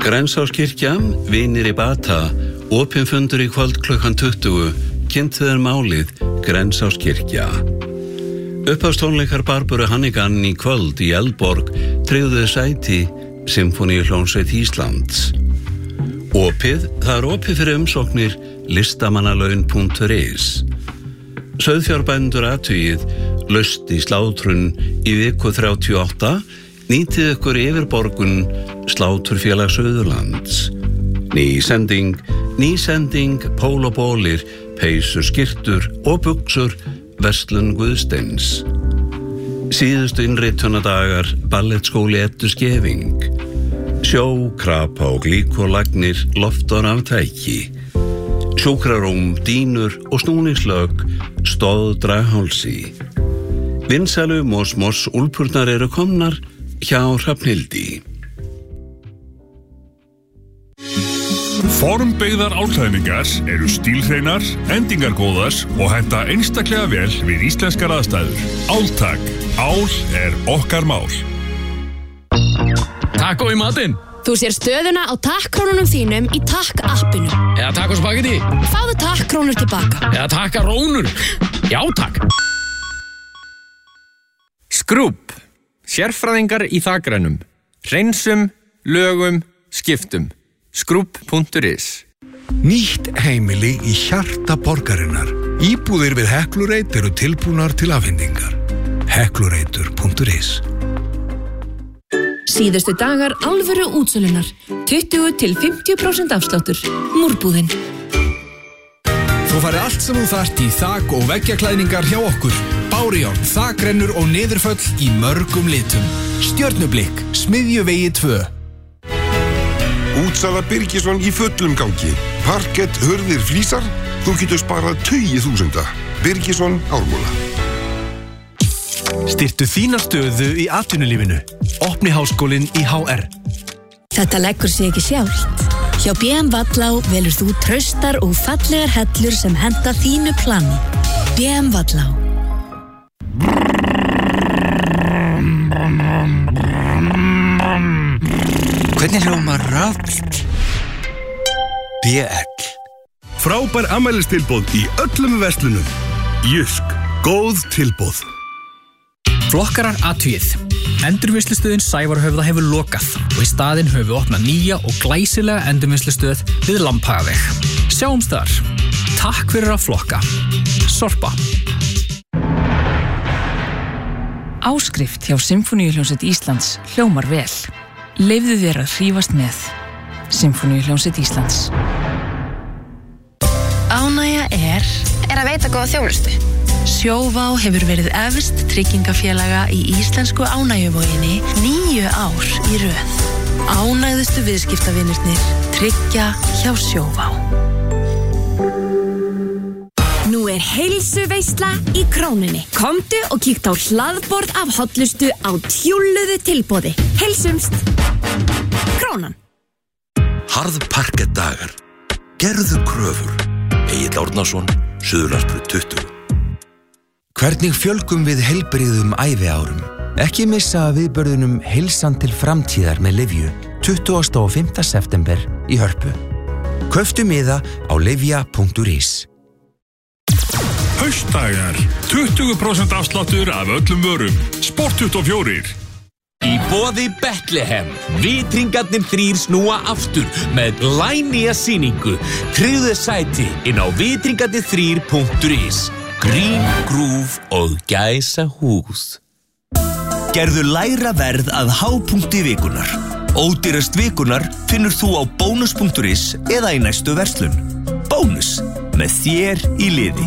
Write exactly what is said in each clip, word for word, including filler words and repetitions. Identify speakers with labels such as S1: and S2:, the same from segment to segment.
S1: Grensáskirkja, vinir í bata, opinfundur í kvöld klukkan tuttugu, kynnt þeir málið, Grensáskirkja. Upphafstónleikar Barböru Hannigan í kvöld í Eldborg tryggðu sæti Sinfóníuhljómsveit Íslands. Opið, það er opið fyrir umsóknir listamannalaun punktur is. Sauðfjárbændur athugið, laust í slátrun í viku þrjátíu og átta, nýtið ykkur yfirborgun Sláturfélag Suðurlands. Ný sending, ný sending, pól og bólir, peysur, skyrtur og buxur, verslun Guðsteins. Síðustu innritunadagar, ballettskóli Eddu Skeving. Sjó, krapa og glíkolagnir, loftar af tæki. Sjúkrarúm, dínur og snúningslög, stóð draghálsi. Vinsælu mos mos úlpurnar eru komnar hjá Hrafnhildi.
S2: Formbyggðar álklæðningar eru stílhreinar, endingargóðar og henta einstaklega vel við íslenskar aðstæður. Áltak. Ál er okkar mál.
S3: Taco í matinn.
S4: Þú sér stöðuna á takkrónunum þínum í takk-appinu.
S3: Eða taco spagetti.
S4: Fáðu takkrónur tilbaka.
S3: Eða takkarónur. Já, takk.
S5: Skrúp. Sérfræðingar í þakrænum. Hreinsum, lögum, skiptum. skrúp punktur is.
S6: Nýtt heimili í hjarta borgarinnar. Íbúðir við Heklureitt eru tilbúnar til afhendingar. heklureitur punktur is.
S4: Síðustu dagar alvöru útsölunar. tuttugu til fimmtíu prósent afsláttur. Múrbúðin.
S7: Þú fari allt sem þú þarft í þak- og veggjaklæðningar hjá okkur. Bárjárn, þakrennur og niðurföll í mörgum litum. Stjörnublikk, Smiðjuvegi tvö.
S8: Útsala Birgisson í fullum gangi. Parkett, hurðir, flísar. Þú getur sparað tugi þúsunda. Birgisson Ármúla.
S9: Styrktu þína stöðu í atvinnulífinu. Opni háskólinn í H R.
S10: Þetta leggur sig ekki sjálft. Hjá B M Vallá velur þú traustar og fallegar hellur sem henta þínu plani. B M Vallá.
S11: Hvernig hljómar rafbíll? B L.
S12: Frábær afmælistilboð í öllum verslunum. Jysk, góð tilboð.
S3: Flokkarar athugið. Endurvinnslustöðin Sævarhöfða hefur lokað og í staðinn höfum við opnað nýja og glæsilega endurvinnslustöð við Lambhagaveg. Sjáumst þar. Takk fyrir að flokka. Sorpa.
S13: Áskrift hjá Sinfóníuhljómsveit Íslands hljómar vel. Leyfðu þér að hrífast með. Sinfóníuhljómsveit Íslands.
S14: Ánægja er er að veita góða þjónustu. Sjóvá hefur verið efst tryggingafélaga í íslensku ánægjuvoginni níu ár í röð. Ánægðustu viðskiptavinirnir tryggja hjá Sjóvá.
S15: Nú er heilsuveisla í Krónunni. Komdu og kíktu á hlaðborð af hollustu á tjúlluðu tilboði. Heilsumst! Krónan.
S16: Harðparkettdagar. Gerðu kröfur. Egill Árnason, Suðurlandsbraut tuttugu.
S17: Hvernig fjölgum við heilbrigðum æviárum? Ekki missa viðburðunum Heilsan til framtíðar með Lyfju tuttugasta og fimmta september í Hörpu. Kauftu miða á lyfja punktur is.
S2: Haustdagar. tuttugu prósent afsláttur af öllum vörum. Sport tuttugu og fjórir.
S18: Í boði Bethlehem. Vitringarnir þrír snúa aftur með glænýja sýningu. Tryggðu sæti inn á vitringarnir þrír punktur is. Grín, grúf og gæsa hús.
S19: Gerðu lægra verð að hápunkti vikunar. Ódýrast vikunar finnur þú á bónus punktur is eða í næstu verslun. Bónus, með þér í liði.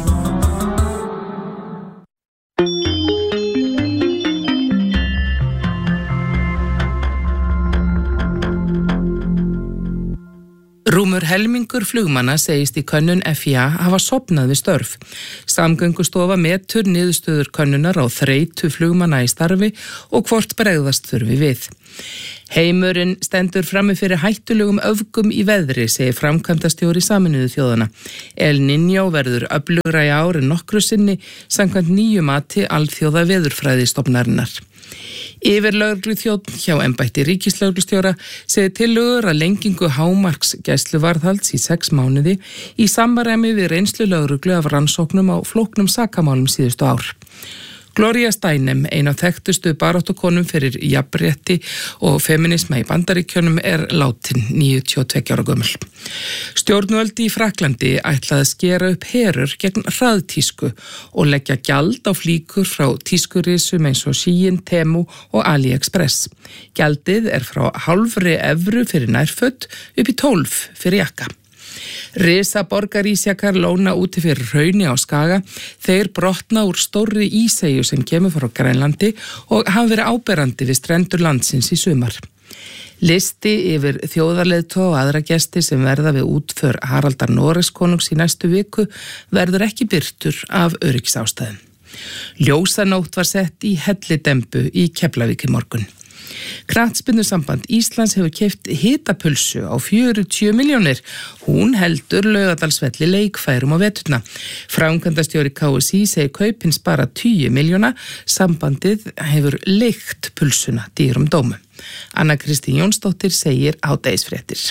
S13: Rúmur helmingur flugmanna segist í könnun F I A hafa sofnað við störf. Samgöngustofa metur niðurstöður könnunar á þreytu flugmanna í starfi og hvort bregðast þurfi við. Heimurinn stendur frammi fyrir hættulegum öfgum í veðri, segir framkvæmdastjóri Sameinuðu þjóðanna. El Niño verður öflugra í ár en nokkru sinni samkvæmt nýju mati alþjóða veðurfræðistofnunarinnar. Yfirlögregluþjónn hjá embætti ríkislögreglustjóra segir tillögur að lengingu hámarks gæsluvarðhalds í sex mánuði í samræmi við reynslu lögreglu af rannsóknum á flóknum sakamálum síðustu ár. Gloria Steinem, ein af þekktustu baráttukonum fyrir jafnrétti og feminisma í Bandaríkjunum, er látin níutíu og tveggja ára gömul. Stjórnvöld í Frakklandi ætlaði að skera upp herur gegn hraðtísku og leggja gjald á flíkur frá tískurisum eins og Shein, Temu og AliExpress. Gjaldið er frá hálfri evru fyrir nærföt upp í tólf fyrir jakka. Risa borgarísjakar lóna úti fyrir Hrauni á Skaga. Þeir brotna úr stórri íseyju sem kemur frá Grænlandi og hafa verið áberandi við strendur landsins í sumar. Listi yfir þjóðarleiðtoga og aðra gesti sem verða við útför Haraldar Noregskonungs í næstu viku verður ekki birtur af öryggisástæðum. Ljósanótt var sett í Hellidembu í Keflavík í morgun. Knattspyrnusamband Íslands hefur keypt hitapulsu á fjörutíu milljónir. Hún heldur Laugardalsvelli leikfærum á veturna. Framkvæmdastjóri K S í segir kaupin spara tíu milljóna. Sambandið hefur leigt pulsuna dýrum dómu. Anna Kristín Jónsdóttir segir hádegisfréttir.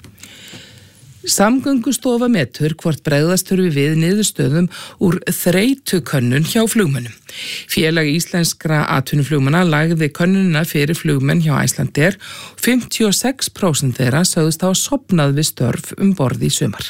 S13: Samgöngustofa metur hvort bregðast þurfi við niðurstöðum úr þreytukönnun hjá flugmönnum. Félag íslenskra atvinnuflugmanna lagði könnunina fyrir flugmenn hjá Icelandair. fimmtíu og sex prósent þeirra sögðust hafa sofnað við störf um borð í sumar.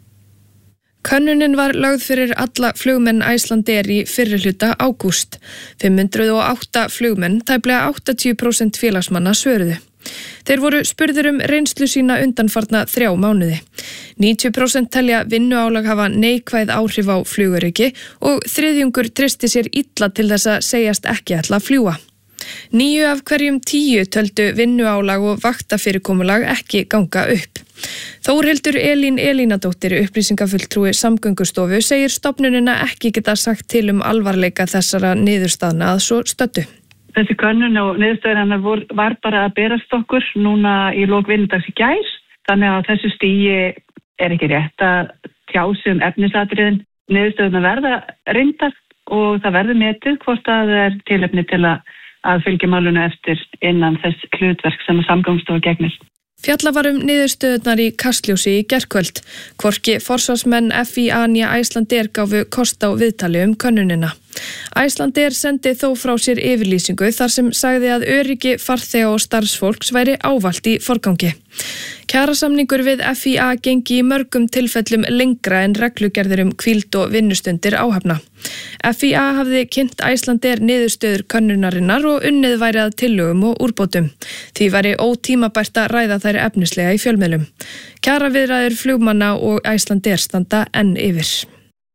S20: Könnunin var lögð fyrir alla flugmenn Icelandair í fyrri hluta ágúst. fimm hundruð og átta flugmenn, tæplega áttatíu prósent félagsmanna svöruðu. Þeir voru spurðir um reynslu sína undanfarna þrjá mánuði. níutíu prósent telja vinnuálag hafa neikvæð áhrif á flugöryggi og þriðjungur treysti sér illa til þess að segjast ekki ætla að fljúga. Níu af hverjum tíu töldu vinnuálag og vaktafyrirkomulag ekki ganga upp. Þórhildur Elín Elínadóttir, upplýsingafulltrúi Samgöngustofu, segir stofnunina ekki geta sagt til um alvarleika þessara niðurstaðna að svo stöddu.
S21: Þessi könnun og niðurstöðurinnar var bara að berast okkur núna í lok vinnudags í gær. Þannig að þessu stigi er ekki rétt að tjási um efnisatriðin. Niðurstöðunar verða reyndar og það verður metið hvort að það er tilefni til að, að fylgja máluna eftir innan þess hlutverk sem að Samgöngustofa gegnir.
S20: Fjalla var um niðurstöðunar í Kastljósi í gærkvöld. Hvorki forsvarsmenn F I A né Icelandair gáfu kost á viðtali um könnunina. Icelandair sendi þó frá sér yfirlýsingu þar sem sagði að öryggi farþega og starfsfólks væri ávallt í forgangi. Kjarasamningur við F I A gengi í mörgum tilfellum lengra en reglugerðir um hvíld og vinnustundir áhafna. F I A hafði kynnt Icelandair niðurstöður könnunarinnar og unnið væri að tillögum og úrbótum. Því væri ótímabært að ræða þær efnislega í fjölmiðlum. Kjaraviðræður flugmanna og Icelandair standa enn yfir.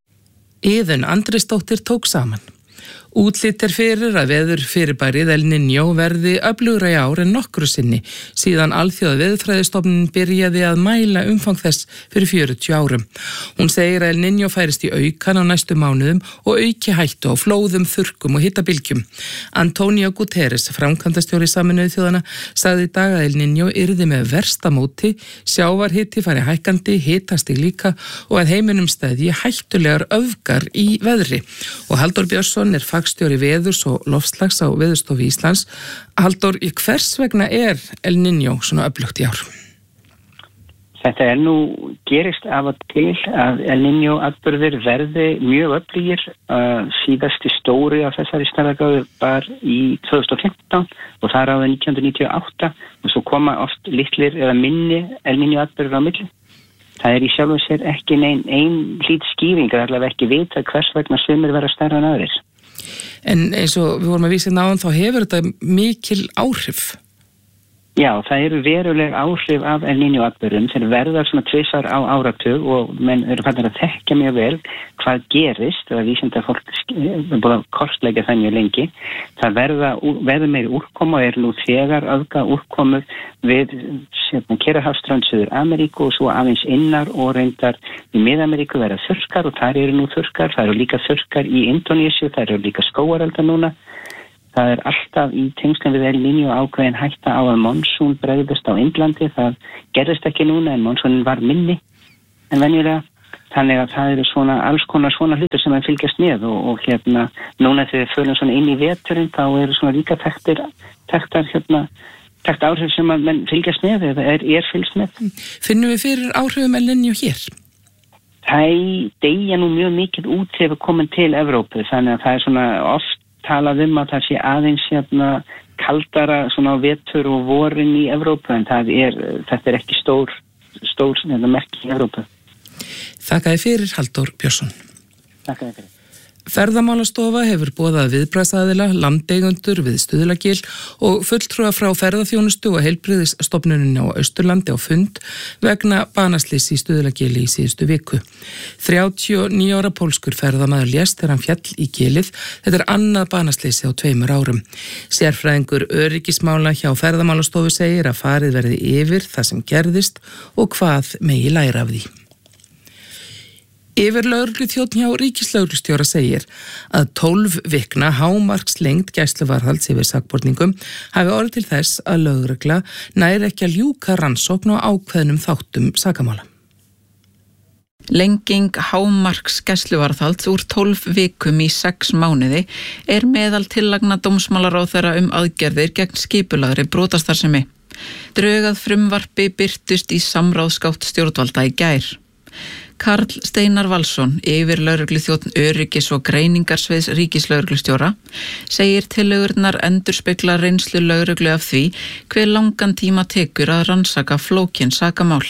S13: Iðunn Andrisdóttir tók saman. Útlit er fyrir að veður fyrirbærið El Niño verði öflugra í ár en nokkru sinni síðan alþjóða veðurfræðistofnunin byrjaði að mæla umfang þess fyrir fjörutíu árum. Hún segir að El Niño færist í aukan á næstu mánuðum og auki hættu á flóðum, þurrkum og hitabylgjum. Antonio Guterres, framkvæmdastjóri Sameinuðu þjóðanna, sagði í dag að El Niño yrði með versta móti, sjávarhiti fari hækkandi, hitastig líka og að heiminum stæði hættulegar öfgar í veðri. Og Halldór Björnsson er fagstjóri veðurs og loftslags á Veðurstofu Íslands. Halldór, hvers vegna er El Niño svona öflugt í ár?
S22: Þetta er nú gerist af og til að El Niño atburðir verði mjög öflugir. Uh, síðasti stóri af þessari stærðargráðu var í tvö þúsund og fimmtán og það er árið nítján hundruð níutíu og átta og svo koma oft litlir eða minni El Niño atburðir á milli. Það er í sjálfu sér ekki nein ein hlýt skýring, það er allavega ekki vita hvers vegna sumir vera stærra en aðrir.
S13: En eins og við vorum að vísa náðan þá hefur þetta mikil áhrif.
S22: Já, það eru veruleg áhrif af El Niño atburðum. Þeir verða svona tvisvar á áratug og menn eru fannir að þekkja mjög vel hvað gerist og að vísinda fólk er búið að kortleggja það mjög lengi. Það verða, verða meiri úrkoma og er nú þegar öfga úrkomu við Kyrrahafsströnd Suður Ameríku og svo aðeins innar og reyndar í Mið-Ameríku verða þurrkar og þar eru nú þurrkar. Það eru líka þurrkar í Indónesíu, það eru líka skógareldar núna. Það er alltaf í tengslum við El Niño ákveðin hætta á að monsún bregðist á Indlandi. Það gerðist ekki núna en monsúnin var minni en venjulega. Þannig að það eru svona alls konar svona hlutir sem að fylgjast með og, og hérna núna þegar við förum svona inn í veturinn þá eru svona líka þekktir þekktar hérna þekkt áhrif sem að menn fylgjast með eða er, er fylgst með.
S13: Finnum við fyrir áhrifum El Niño hér?
S22: Það deyja nú mjög mikið út þegar við komum til Evrópu þannig að það er svona oft talað um að það sé aðeins hérna kaldara svona á vetur og vorin í Evrópu en það er, þetta er ekki stór, stór hérna, merki í Evrópu.
S13: Þakkaði fyrir Halldór Björnsson.
S22: Þakkaði fyrir.
S13: Ferðamálastofa hefur boðað viðbragðsaðila, landeigendur við Stuðlagil og fulltrúa frá ferðaþjónustu og heilbrigðisstofnuninni á Austurlandi á fund vegna banaslyss í Stuðlagili í síðustu viku. þrjátíu og níu ára pólskur ferðamaður lést þegar hann fjall í gilið. Þetta er annað banaslysi á tveimur árum. Sérfræðingur öryggismála hjá Ferðamálastofu segir að farið verði yfir það sem gerðist og hvað megi læra af því. Yfirlögregluþjónn hjá ríkislögreglustjóra segir að tólf vikna hámarkslengd gæsluvarðhalds yfir sakborningum hafi orðið til þess að lögregla næri ekki að ljúka rannsókn og ákveðnum þáttum sakamála.
S1: Lenging hámarks gæsluvarðhalds úr tólf vikum í sex mánuði er meðal tillagna dómsmálaráðherra um aðgerðir gegn skipulagðri brotastarfsemi. Drög að frumvarpi birtust í samráðsgátt stjórnvalda í gær. Karl Steinar Valsson, yfirlögregluþjónn öryggis- og greiningarsviðs ríkislögreglustjóra, segir tillögurnar endurspegla reynslu lögreglu af því hve langan tíma tekur að rannsaka flókin sakamál.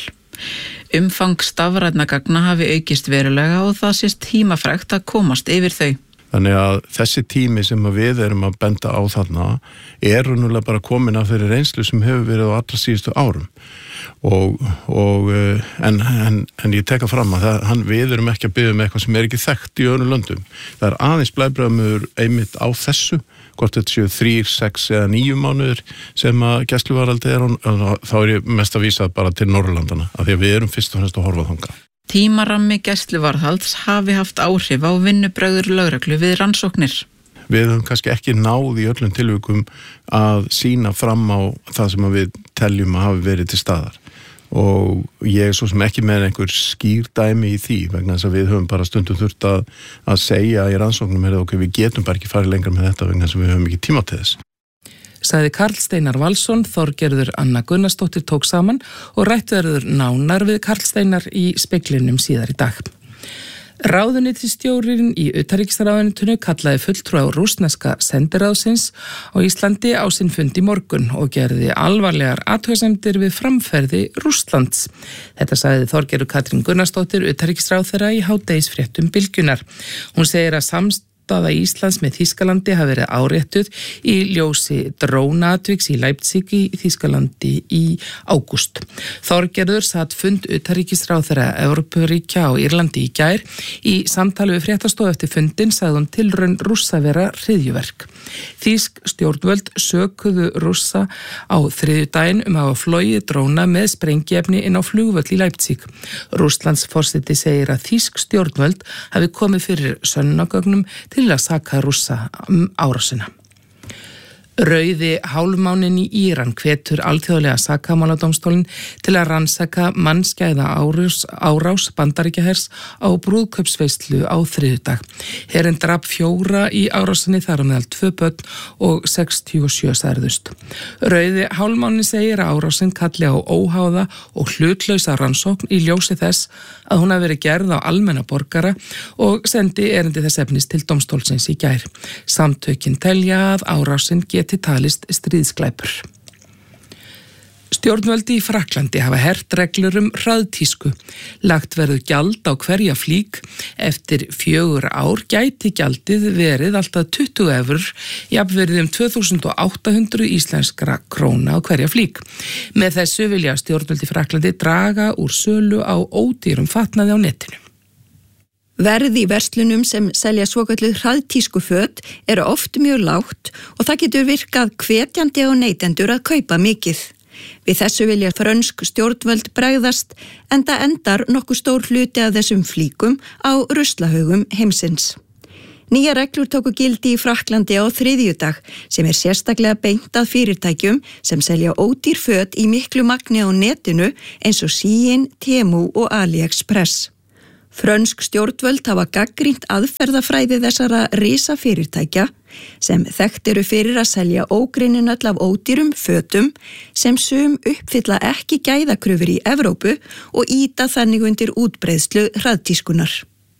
S1: Umfang stafrænna gagna hafi aukist verulega og það sést tímafrekt að komast yfir þau.
S5: Þannig að þessi tími sem við erum að benda á þarna er raunverulega bara komin af þeirri reynslu sem hefur verið á allra síðustu árum. Og, og, en, en, en ég teka fram að það, hann, við erum ekki að biðja um eitthvað sem er ekki þekkt í öðrum löndum. Það er aðeins blæbrigðamur einmitt á þessu, hvort þetta séu þrír, sex eða níu mánuður sem að gæsluvarðhaldi er, þá er ég mest að vísa bara til Norðurlandana, af því að við erum fyrst og fremst að horfa þangað.
S1: Tímarammi gæsluvarðhalds hafi haft áhrif á vinnubrögður lögreglu við rannsóknir.
S5: Við höfum kannski ekki náð í öllum tilvikum að sýna fram á það sem við teljum að hafi verið til staðar. Og ég er svo sem ekki með einhver skýr dæmi í því vegna þess að við höfum bara stundum þurft að, að segja í rannsóknum er það okkur, við getum bara ekki farið lengra með þetta vegna þess að við höfum ekki tíma til þess.
S13: Sagði Karl Steinar Valsson, Þorgerður Anna Gunnarsdóttir tók saman og rætt verður nánar við Karl Steinar í Speglinum síðar í dag. Ráðuneytisstjórinn í utanríkisráðuneytinu kallaði fulltrúa á rússneska sendiráðsins á Íslandi á sinn fund í morgun og gerði alvarlegar athugasemdir við framferði Rússlands. Þetta sagði Þorgerður Katrín Gunnarsdóttir utanríkisráðherra í hádegisfréttum Bylgjunnar. Hún segir að samst Staða Íslands með Þýskalandi hafi verið áréttuð í ljósi drónaatviks í Leipzig í Þýskalandi í ágúst. Þorgerður satt fund utanríkisráðherra Evrópuríkja á Írlandi í gær. Í samtali við fréttastofu eftir fundin sagði hún tilraun Rússa vera hryðjuverk. Þýsk stjórnvöld sökuðu Rússa á þriðjudaginn um að hafa flogið dróna með sprengiefni inn á flugvöll í Leipzig. Rússlands forseti segir að þýsk stjórnvöld hafi komið fyrir sönnunargögnum til að saka Rússa um árásina. Rauði hálfmáninn í Íran hvetur alþjóðlega sakamáladómstólinn til að rannsaka mannskæða árás, árás Bandaríkjahers á brúðkaupsveislu á þriðjudag. Herinn drap fjóra í árásinni þar á meðal tvö börn og sextíu og sjö særðust. Rauði hálfmáninn segir að árásin kalli á óháða og hlutlausa rannsókn í ljósi þess að hún hafi verið gerð á almenna borgara og sendi erindi þess efnis til dómstólsins í gær. Samtökin telja að árásin geti talist stríðsglæpur. Stjórnvöldi í Frakklandi hafa hert reglur um hraðtísku. Lagt verður gjald á hverja flík. Eftir fjögur ár gæti gjaldið verið alltaf tuttugu evrur, jafnverið um tvö þúsund átta hundruð íslenskra króna á hverja flík. Með þessu vilja stjórnvöldi í Frakklandi draga úr sölu á ódýrum fatnaði á netinu.
S23: Verð í verslunum sem selja svokölluð hraðtískuföt eru oft mjög lágt og það getur virkað hvetjandi á neytendur að kaupa mikið. Við þessu vilja frönsk stjórnvöld bregðast enda endar nokkuð stór hluti af þessum flíkum á ruslahaugum heimsins. Nýja reglur tóku gildi í Frakklandi á þriðjudag sem er sérstaklega beint að fyrirtækjum sem selja ódýr föt í miklu magni á netinu eins og Shein, Temu og AliExpress. Frönsk stjórnvöld hafa gagnrýnt aðferðafræði þessara risafyrirtækja sem þekkt eru fyrir að selja ógrynnin öll af ódýrum fötum sem sum uppfylla ekki gæðakröfur í Evrópu og ýta þannig undir útbreiðslu hraðtískunar.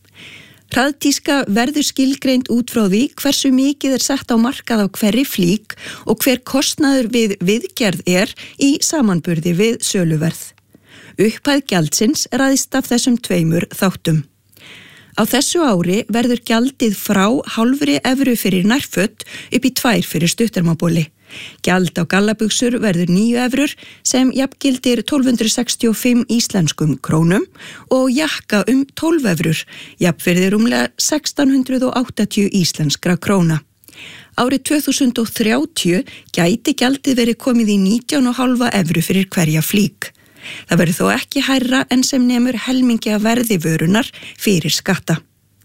S23: Hraðtíska verður skilgreind út frá því hversu mikið er sett á markað á hverri flík og hver kostnaður við viðgerð er í samanburði við söluverð. Upphæð gjaldsins ræðst af þessum tveimur þáttum. Á þessu ári verður gjaldið frá hálfri evru fyrir nærföt upp í tvær fyrir stuttermabóli. Gjald á gallabuxur verður níu evrur sem jafngildir tólf hundruð sextíu og fimm íslenskum krónum og jakka um tólf evrur, jafnvirði rúmlega sextán hundruð áttatíu íslenskra króna. Árið tvö þúsund og þrjátíu gæti gjaldið verið komið í nítján og hálfa evru fyrir hverja flík. Það verður þó ekki hærra en sem nemur helmingi að verði vörunar fyrir skatta.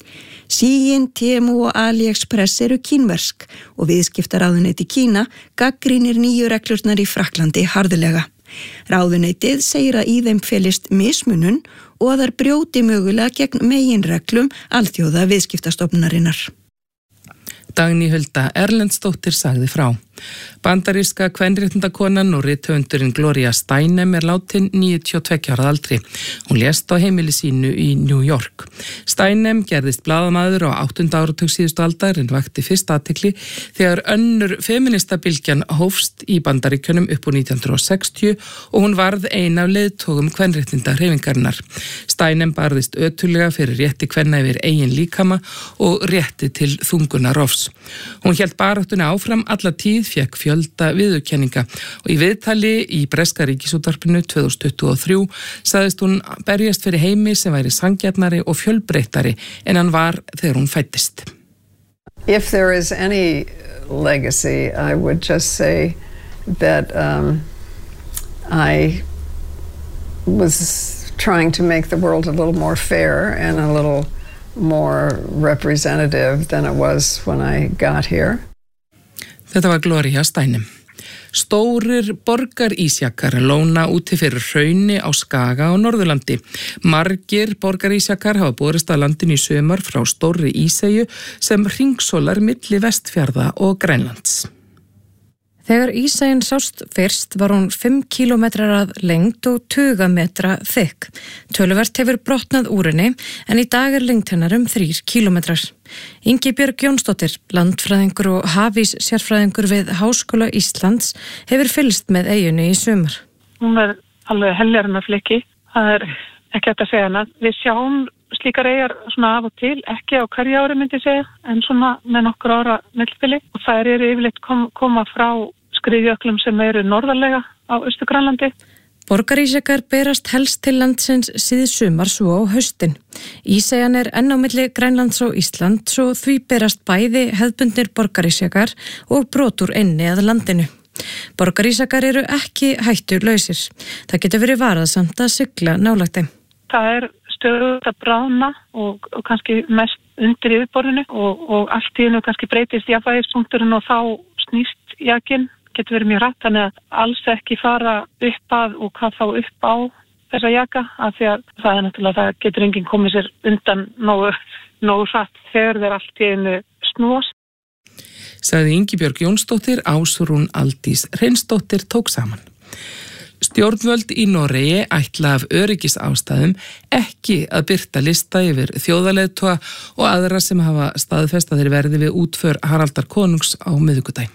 S23: Shein, Temu og AliExpress eru kínversk og viðskiptaráðuneyti Kína gagnrýnir nýju reglurnar í Frakklandi harðlega. Ráðuneytið segir að í þeim felist mismunun og að þær brjóti mögulega gegn meginreglum alþjóða viðskiptastofnunarinnar.
S13: Dagný Hulda Erlendsdóttir sagði frá. Bandaríska kvenréttindakonan og rithöfundurinn Gloria Steinem er látin níutíu og tveggja ára aldri. Hún lést á heimili sínu í New York. Steinem gerðist blaðamaður á áttunda áratug síðustu aldar en vakti fyrst athygli þegar önnur feministabylgjan hófst í Bandaríkjunum upp úr nítján hundruð og sextíu og hún varð ein af leiðtogum kvenréttindahreyfingarinnar. Steinem barðist ötullega fyrir rétti kvenna yfir eigin líkama og rétti til þungunarofs. Hún hélt baráttunni áfram alla tíð, fékk fjölda viðurkenninga og í viðtali í breska ríkisútvarpinu tvö þúsund tuttugu og þrjú sagðist hún berjast fyrir heimi sem væri sanngjarnari og fjölbreyttari en hann var þegar hún fæddist.
S4: If there is any legacy, I would just say that um, I was trying to make the world a little more fair and a little more representative than it was when I got here.
S13: Þetta var Gloria Steinem. Stórir borgarísjakar lóna úti fyrir hrauni á Skaga á Norðurlandi. Margir borgarísjakar hafa borist að landinu í sumar frá stórri íseyju sem hringsólar milli Vestfjarða og Grænlands.
S6: Þegar ísæin sást fyrst var hún fimm kílómetrar að lengd og tuga metra þykk. Töluvert hefur brotnað úr henni en í dag er lengd hennar um þrír kílómetrar. Ingibjörg Jónsdóttir, landfræðingur og hafís sérfræðingur við Háskóla Íslands, hefur fylgst með eyjunni í sumar.
S7: Hún er alveg heljar með fliki. Það er ekki hægt að segja hana. Við sjáum slíkar eyjar svona af og til, ekki á hverju ári myndi ég segja, en svona með nokkur ára millibili. Og þær eru yfirleitt kom, koma frá skriðjöklum sem eru norðarlega á Austur-Grænlandi.
S6: Borgarísjakar berast helst til landsins síð sumar svo á haustin. Íseyjan er enn á milli Grænlands og Íslands og því berast bæði hefðbundnir borgarísjakar og brotur inni að landinu. Borgarísjakar eru ekki hættulausir. Það getur verið varasamt að sigla nálægt þeim.
S7: Það er stöðugt að bráðna og, og kannski mest undir yfirborðinu og, og allt í hennu kannski breytist jafnvægispunkturinn og þá snýst jakinn, getur verið mjög rætt, þannig að alls ekki fara upp að og hvað þá upp á þessa jaka, af því að það er náttúrulega, það getur enginn komið sér undan nógu, nógu hratt þegar þeir allt í hennu snúast.
S13: Sagði Ingibjörg Jónsdóttir, Ásrún Aldís Hreinsdóttir tók saman. Stjórnvöld í Noregi ætla af öryggisástæðum ekki að birta lista yfir þjóðarleiðtoga og aðra sem hafa staðfest að þeir verði við útför Haraldar konungs á miðvikudaginn.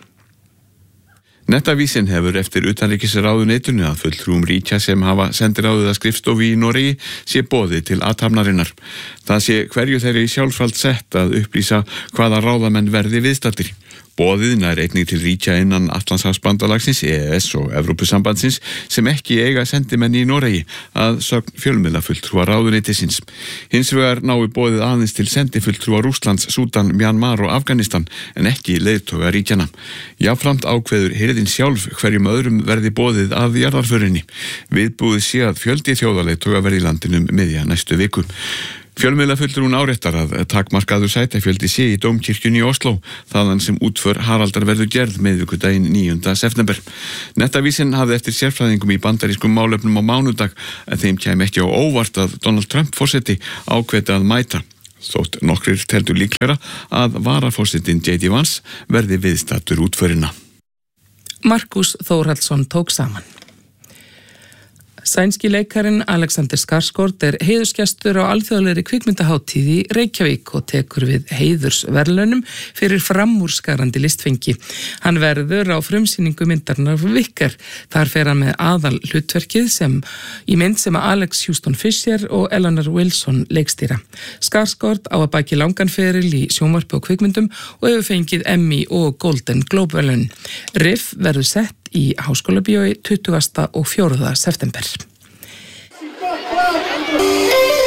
S24: Nettavísin hefur eftir utanríkisráðuneytinu að fulltrúum ríkja sem hafa sendiráðið að skrifstofi í Noregi sé boðið til athafnarinnar. Það sé hverju þeirri sjálfsvald sett að upplýsa hvaða ráðamenn verði viðstaddir. Boðið nær einnig til ríkja innan Atlantshafsbandalagsins, E E S og Evrópusambandsins sem ekki eiga sendimenn í Noregi að sögn fjölmiðlafulltrúa ráðuneytisins. Hins vegar nái boðið aðeins til sendifulltrúa Rússlands, Súdan, Mjanmar og Afganistan en ekki leiðtoga ríkjana. Jafnframt ákveður hirðin sjálf hverjum öðrum verði boðið að jarðarförinni. Viðbúið sé að fjöldi þjóðarleiðtoga verði í landinu um miðja næstu viku. Fjölmiðlafullur hún áréttar að takmarkaður sætafjöldi sé í Dómkirkjunni í Osló, þaðan sem útför Haraldar verður gerð miðvikudaginn níunda september. Nettavísin hafði eftir sérfræðingum í bandarískum málefnum á mánudag að þeim kæmi ekki á óvart að Donald Trump forseti ákveði að mæta. Þótt nokkrir teldu líklega að varaforsetin J D Vance verði viðstattur útförina.
S13: Markus Þórhallsson tók saman. Sænski leikarin Alexander Skarsgård er heiðursgestur á alþjóðlegri kvikmyndahátíð í Reykjavík og tekur við heiðursverðlaunum fyrir framúrskarandi listfengi. Hann verður á frumsýningu myndarinnar Wicker. Þar fer hann með aðal hlutverkið sem í mynd sem að Alex Houston Fisher og Eleanor Wilson leikstýra. Skarsgård á að baki langan feril í sjónvarpi og kvikmyndum og hefur fengið Emmy og Golden Globe verðlaun. Riff verður sett í Háskólabíói tuttugasta og fjórða september.